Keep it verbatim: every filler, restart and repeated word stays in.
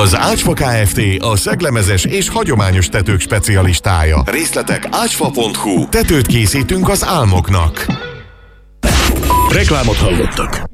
Az Ácsfa Kft. A szeglemezes és hagyományos tetők specialistája. Részletek ácsfa pont hu. Tetőt készítünk az álmoknak. Reklámot hallottak.